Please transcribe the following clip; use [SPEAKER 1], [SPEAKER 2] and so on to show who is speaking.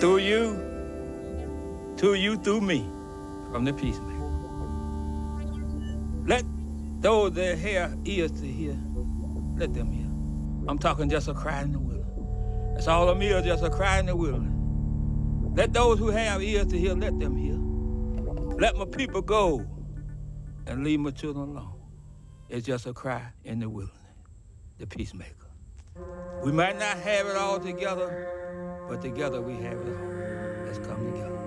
[SPEAKER 1] through you, to you, through me, from the peacemaker. Let those that have ears to hear, let them hear. I'm talking just a cry in the wilderness. That's all I'm here, just a cry in the wilderness. Let those who have ears to hear, let them hear. Let my people go and leave my children alone. It's just a cry in the wilderness, the peacemaker. We might not have it all together, but together we have it all. Let's come together.